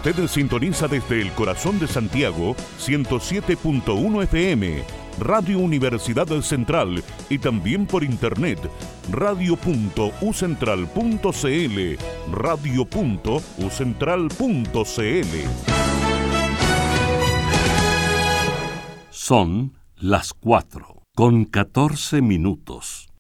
Usted sintoniza desde el corazón de Santiago 107.1 FM, Radio Universidad Central, y también por internet radio.ucentral.cl, radio.ucentral.cl. Son las 4:14.